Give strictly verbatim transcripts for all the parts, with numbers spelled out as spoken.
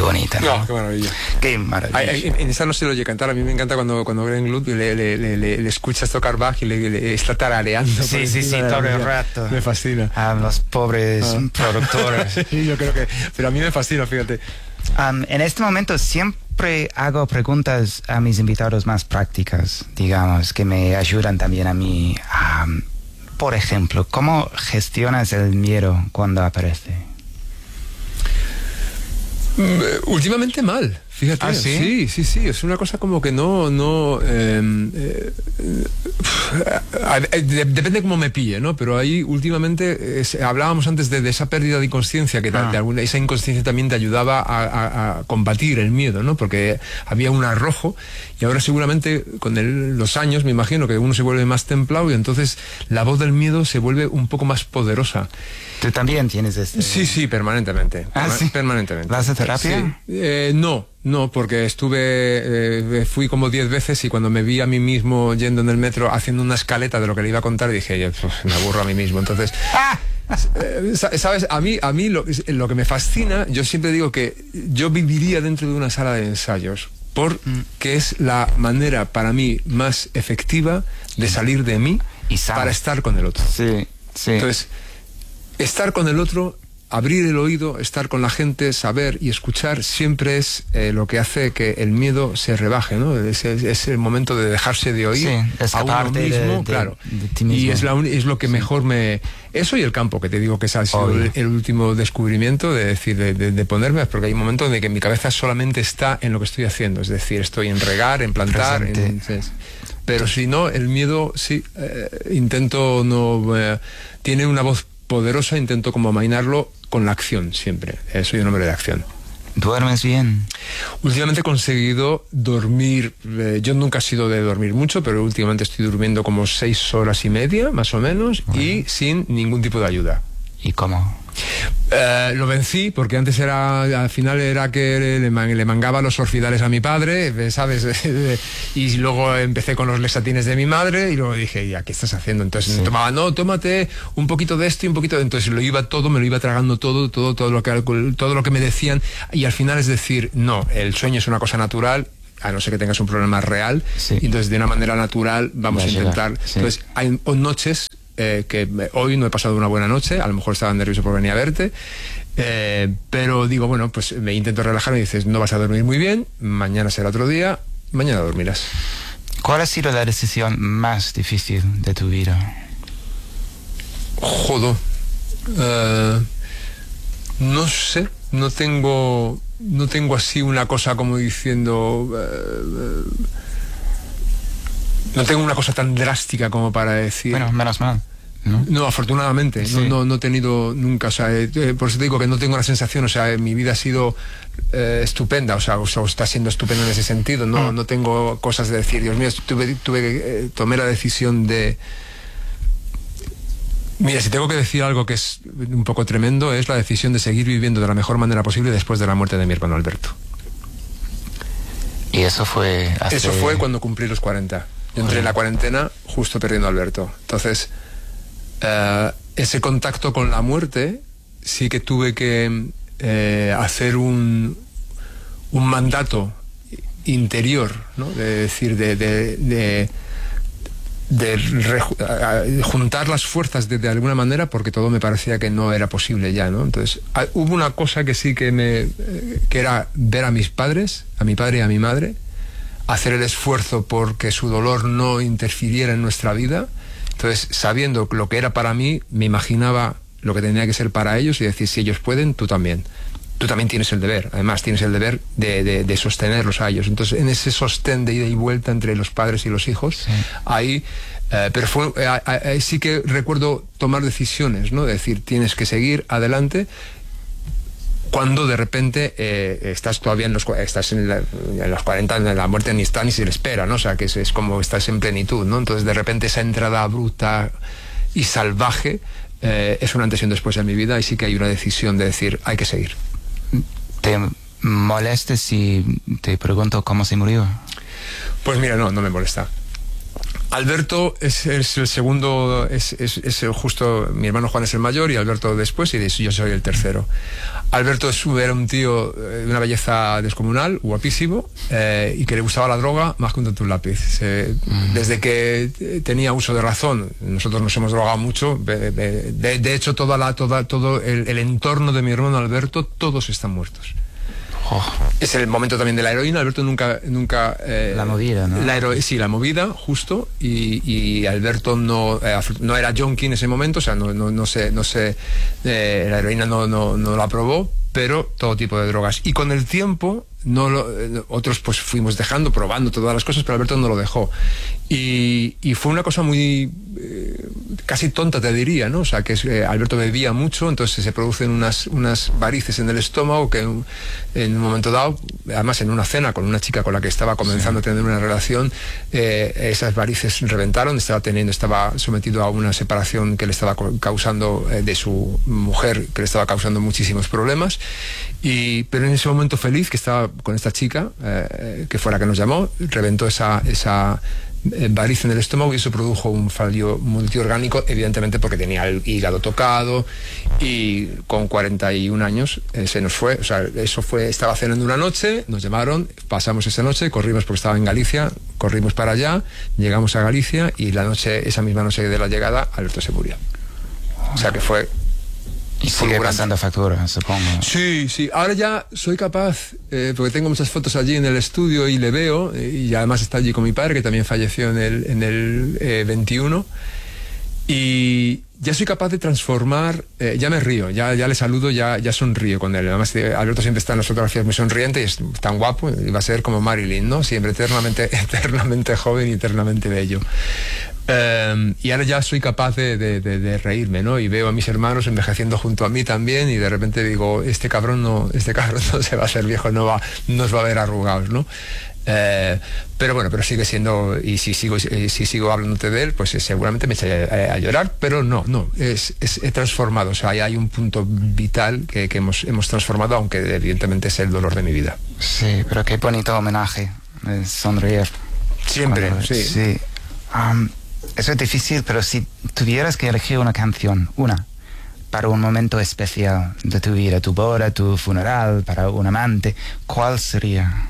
bonita, ¿no? No, qué maravilla. Qué maravilla. Ay, ay, en esa no se lo oye cantar. A mí me encanta cuando, cuando Glenn Gould le, le, le, le, le escuchas tocar Bach y le, le está tarareando. Sí, sí, sí, todo el rato. Me fascina. A los pobres ah. productores. Sí, yo creo que... Pero a mí me fascina, fíjate. Um, en este momento siempre hago preguntas a mis invitados más prácticas, digamos, que me ayudan también a mí. Um, por ejemplo, ¿cómo gestionas el miedo cuando aparece? Últimamente mal, fíjate. ¿Ah, sí? Sí, sí, sí, es una cosa como que no, no, eh, eh, eh, de, depende cómo me pille, ¿no? Pero ahí últimamente es, hablábamos antes de, de esa pérdida de inconsciencia, que ah. de alguna, esa inconsciencia también te ayudaba a, a, a combatir el miedo, ¿no? Porque había un arrojo y ahora seguramente con el, los años me imagino que uno se vuelve más templado y entonces la voz del miedo se vuelve un poco más poderosa. ¿Tú también tienes este? Sí, sí, permanentemente. ¿Ah, Perma- sí? Permanentemente. ¿Vas a terapia? Sí. Eh, no, no, porque estuve, eh, fui como diez veces y cuando me vi a mí mismo yendo en el metro haciendo una escaleta de lo que le iba a contar, dije, yo, me aburro a mí mismo. Entonces, ¡ah! eh, ¿sabes? A mí, a mí lo, lo que me fascina, yo siempre digo que yo viviría dentro de una sala de ensayos, porque es la manera para mí más efectiva de salir de mí y para estar con el otro. Sí, sí. Entonces, estar con el otro, abrir el oído, estar con la gente, saber y escuchar siempre es eh, lo que hace que el miedo se rebaje, ¿no? Es, es, es el momento de dejarse de oír sí, a uno mismo, de, de, claro. De ti mismo. Y es, la un, es lo que sí. mejor me... Eso y el campo, que te digo que ese ha sido el, el último descubrimiento de decir, de, de, de ponerme, porque hay un momento en el que mi cabeza solamente está en lo que estoy haciendo, es decir, estoy en regar, en plantar, en, es, pero si no, el miedo sí, eh, intento no... Eh, tiene una voz poderosa, intento como amainarlo con la acción siempre. Eh, soy un hombre de acción. ¿Duermes bien? Últimamente he conseguido dormir, eh, yo nunca he sido de dormir mucho, pero últimamente estoy durmiendo como seis horas y media, más o menos, bueno. y sin ningún tipo de ayuda. ¿Y cómo? Eh, lo vencí porque antes era, al final era que le, le mangaba los orfidales a mi padre, ¿sabes? Y luego empecé con los lesatines de mi madre y luego dije, ya, ¿qué estás haciendo? Entonces sí. me tomaba, no, tómate un poquito de esto y un poquito de... Entonces lo iba todo, me lo iba tragando todo, todo, todo lo que, todo lo que me decían y al final es decir, no, el sueño es una cosa natural, a no ser que tengas un problema real, sí. y entonces de una manera natural vamos Va a intentar... Llegar, sí. Entonces hay noches... Eh, que hoy no he pasado una buena noche, a lo mejor estaba nervioso por venir a verte, eh, pero digo, bueno, pues me intento relajar y dices, no vas a dormir muy bien, mañana será otro día, mañana dormirás. ¿Cuál ha sido la decisión más difícil de tu vida? Jodo. Uh, no sé, no tengo, no tengo así una cosa como diciendo... Uh, uh, No tengo una cosa tan drástica como para decir... Bueno, menos mal, ¿no? No, afortunadamente, sí. no, no, no he tenido nunca, o sea, eh, por eso te digo que no tengo la sensación, o sea, mi vida ha sido eh, estupenda, o sea, o sea, está siendo estupenda en ese sentido, no, mm. no tengo cosas de decir, Dios mío, tuve, tuve eh, tomé la decisión de... Mira, si tengo que decir algo que es un poco tremendo, es la decisión de seguir viviendo de la mejor manera posible después de la muerte de mi hermano Alberto. ¿Y eso fue hace... Eso fue cuando cumplí los cuarenta. Yo entré en la cuarentena justo perdiendo a Alberto. Entonces, uh, ese contacto con la muerte sí que tuve que eh, hacer un, un mandato interior, ¿no? De decir, de, de, de, de re, uh, juntar las fuerzas de, de alguna manera, porque todo me parecía que no era posible ya, ¿no? Entonces, uh, hubo una cosa que sí que me... Eh, que era ver a mis padres, a mi padre y a mi madre, hacer el esfuerzo porque su dolor no interfiriera en nuestra vida. Entonces, sabiendo lo que era para mí, me imaginaba lo que tenía que ser para ellos y decir, si ellos pueden, tú también. Tú también tienes el deber, además tienes el deber de, de, de sostenerlos a ellos. Entonces, en ese sostén de ida y vuelta entre los padres y los hijos, sí. ahí... Eh, pero fue, eh, eh, sí que recuerdo tomar decisiones, ¿no? De decir, tienes que seguir adelante, cuando de repente eh, estás todavía en los, estás en, la, en los cuarenta, en la muerte ni está ni se le espera, ¿no? O sea, que es, es como estás en plenitud, ¿no? Entonces, de repente, esa entrada bruta y salvaje eh, es una antes y un después en mi vida, y sí que hay una decisión de decir, hay que seguir. ¿Te molesta si te pregunto cómo se murió? Pues mira, no, no me molesta. Alberto es, es el segundo, es, es, es el justo, mi hermano Juan es el mayor y Alberto después, y yo soy el tercero. Alberto es, era un tío de una belleza descomunal, guapísimo, eh, y que le gustaba la droga más que un tonto un lápiz. Se, mm. Desde que tenía uso de razón, nosotros nos hemos drogado mucho, de, de, de hecho toda la, toda, todo el, el entorno de mi hermano Alberto, todos están muertos. Oh. Es el momento también de la heroína. Alberto nunca... nunca eh, la movida, ¿no? La hero sí, la movida, justo. Y, y Alberto no, eh, no era junkie en ese momento, o sea, no, no, no se... No se eh, la heroína no, no, no la probó, pero todo tipo de drogas. Y con el tiempo, no lo, eh, otros pues fuimos dejando, probando todas las cosas, pero Alberto no lo dejó. Y, y fue una cosa muy... Eh, casi tonta, te diría, ¿no? O sea, que eh, Alberto bebía mucho, entonces se producen unas, unas varices en el estómago que en, en un momento dado, además en una cena con una chica con la que estaba comenzando sí. a tener una relación, eh, esas varices reventaron, estaba teniendo, estaba sometido a una separación que le estaba causando eh, de su mujer, que le estaba causando muchísimos problemas, y, pero en ese momento feliz que estaba con esta chica, eh, que fue la que nos llamó, reventó esa... esa varice en el estómago y eso produjo un fallo multiorgánico, evidentemente porque tenía el hígado tocado, y con cuarenta y un años eh, se nos fue. O sea, eso fue, estaba cenando una noche, nos llamaron, pasamos esa noche, corrimos porque estaba en Galicia, corrimos para allá, llegamos a Galicia y la noche, esa misma noche de la llegada, Alberto se murió. O sea que fue... Y sigue pasando factura, supongo. Sí, sí. Ahora ya soy capaz, eh, porque tengo muchas fotos allí en el estudio y le veo, y además está allí con mi padre, que también falleció en el, en el eh, veintiuno, y ya soy capaz de transformar, eh, ya me río, ya, ya le saludo, ya, ya sonrío con él. Además, eh, Alberto siempre está en las fotografías muy sonriente y es tan guapo, y va a ser como Marilyn, ¿no? Siempre eternamente, eternamente joven y eternamente bello. Um, y ahora ya soy capaz de, de, de, de reírme, ¿no? Y veo a mis hermanos envejeciendo junto a mí también, y de repente digo, este cabrón no, este cabrón no se va a hacer viejo, no va, nos va a ver arrugados, ¿no? Eh, pero bueno, pero sigue siendo, y si sigo, eh, si sigo hablándote de él, pues eh, seguramente me echaré a, a llorar, pero no, no, es, es he transformado, o sea, hay, hay un punto vital que, que hemos, hemos transformado, aunque evidentemente es el dolor de mi vida. Sí, pero qué bonito homenaje, eh, sonreír. Siempre, Cuando, sí. sí. Um, Eso es difícil, pero si tuvieras que elegir una canción, una, para un momento especial de tu vida, tu boda, tu funeral, para un amante, ¿cuál sería?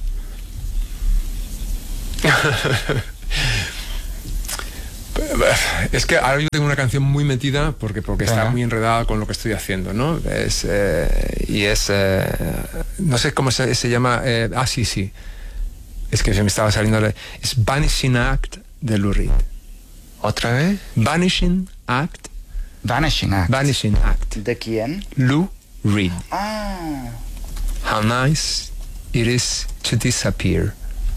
Es que ahora yo tengo una canción muy metida porque, porque está Ajá. muy enredada con lo que estoy haciendo, ¿no? Es, eh, y es, eh, no sé cómo se, se llama, eh, ah, sí, sí, es que se me estaba saliendo, es Vanishing Act de Lou Reed. ¿Otra vez? Vanishing Act. Vanishing Act. Vanishing Act. ¿De quién? Lou Reed. Ah. How nice it is to disappear.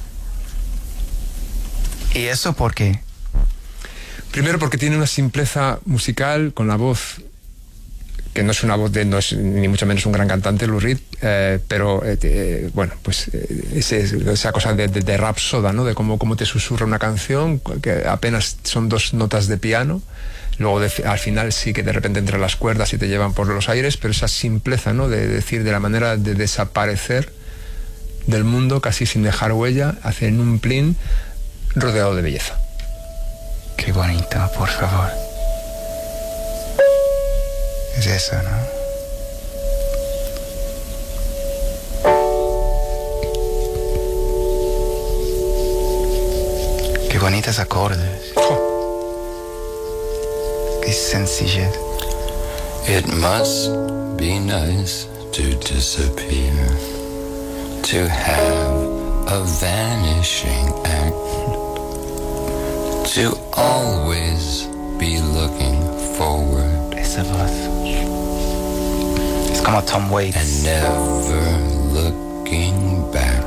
¿Y eso por qué? Primero porque tiene una simpleza musical con la voz, que no es una voz de, no es ni mucho menos un gran cantante, Lou Reed, eh, pero eh, eh, bueno, pues eh, ese, esa cosa de, de, de rapsoda, ¿no? De cómo, cómo te susurra una canción, que apenas son dos notas de piano, luego de, al final sí que de repente entran las cuerdas y te llevan por los aires, pero esa simpleza, ¿no? De decir, de la manera de desaparecer del mundo casi sin dejar huella, hacen un plin rodeado de belleza. Qué bonito, por favor. Es eso, ¿no? Qué bonitos acordes. Oh. Qué sencillez. It must be nice to disappear, to have a vanishing act, to always be looking forward. Esa voz. Es como Tom Waits. And never looking back.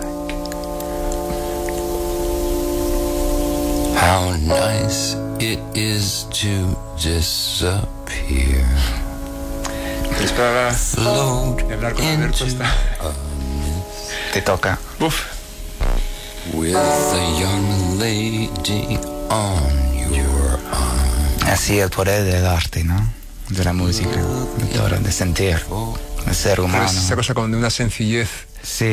How nice it is to disappear. Para Float hablar con Alberto into está. Te toca. Uf. With a young lady on your arm. Así el poder del arte, ¿no? De la música, de todo, de sentir, de ser Pero humano. es esa cosa como de una sencillez Sí.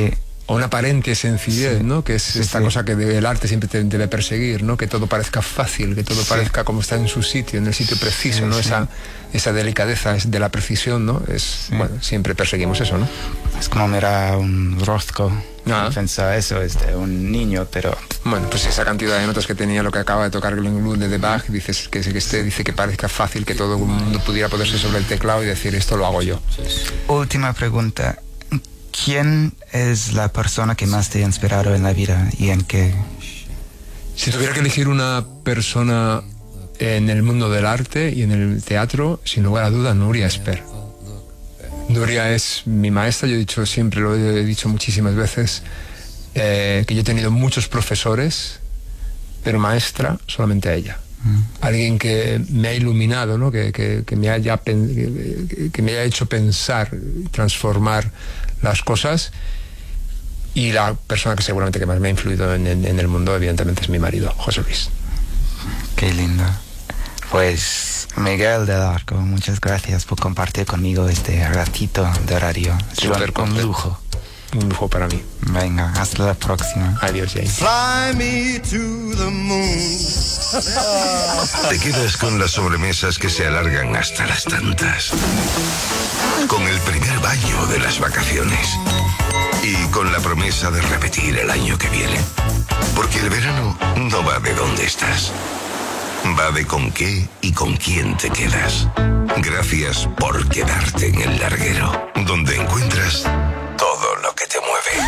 o una aparente sencillez, sí. ¿no? Que es sí, esta sí. cosa que debe, el arte siempre te debe perseguir, ¿no? Que todo parezca fácil, que todo sí. parezca como está en su sitio, en el sitio preciso, sí, ¿no? Sí. Esa, esa delicadeza de la precisión, ¿no? Es, sí. bueno, siempre perseguimos eso, ¿no? Es como mirar a un Rothko. Ah. Pensaba eso, es de un niño, pero... Bueno, pues esa cantidad de notas que tenía lo que acaba de tocar Glenn Gould de Bach, dices que, que este dice que parezca fácil, que todo el mundo pudiera ponerse sobre el teclado y decir, esto lo hago yo. Última pregunta. ¿Quién es la persona que más te ha inspirado en la vida y en qué? Si tuviera que elegir una persona en el mundo del arte y en el teatro, sin lugar a dudas, Nuria Esper. Nuria es mi maestra, yo he dicho siempre, lo he dicho muchísimas veces, eh, que yo he tenido muchos profesores, pero maestra solamente a ella. Mm. Alguien que me ha iluminado, ¿no? que, que, que, me haya, que, que me haya hecho pensar, transformar las cosas. Y la persona que seguramente que más me ha influido en, en, en el mundo, evidentemente, es mi marido, José Luis. Qué lindo. Pues Miguel del Arco, muchas gracias por compartir conmigo este ratito de radio. Es un lujo. Un lujo para mí. Venga, hasta la próxima. Adiós, James. Fly me to the moon. Te quedas con las sobremesas que se alargan hasta las tantas. Con el primer baño de las vacaciones. Y con la promesa de repetir el año que viene. Porque el verano no va de dónde estás. Va de con qué y con quién te quedas. Gracias por quedarte en el larguero, donde encuentras todo lo que te mueve.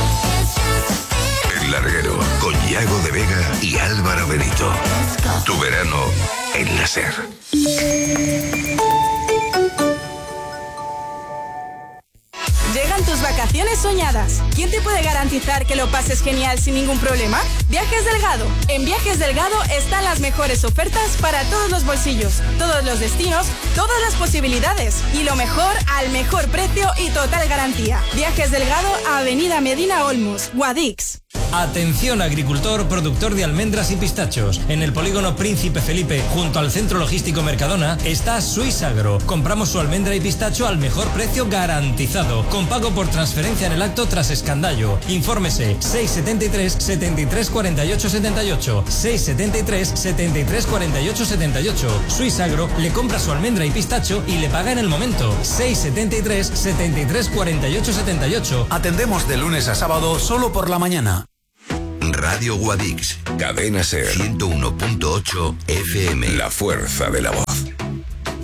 El larguero, con Yago de Vega y Álvaro Benito. Tu verano en la SER. Llegan tus vacaciones soñadas. ¿Quién te puede garantizar que lo pases genial sin ningún problema? Viajes Delgado. En Viajes Delgado están las mejores ofertas para todos los bolsillos, todos los destinos, todas las posibilidades. Y lo mejor al mejor precio y total garantía. Viajes Delgado, Avenida Medina Olmos, Guadix. Atención agricultor, productor de almendras y pistachos. En el polígono Príncipe Felipe, junto al Centro Logístico Mercadona, está Suisagro. Compramos su almendra y pistacho al mejor precio garantizado, con pago por transferencia en el acto tras escandallo. Infórmese seis siete tres, setenta y tres, cuarenta y ocho, setenta y ocho, seis siete tres, setenta y tres, cuarenta y ocho, setenta y ocho. Suisagro le compra su almendra y pistacho y le paga en el momento. seis siete tres, setenta y tres, cuarenta y ocho, setenta y ocho. Atendemos de lunes a sábado solo por la mañana. Radio Guadix, Cadena SER ciento uno punto ocho F M. La fuerza de la voz.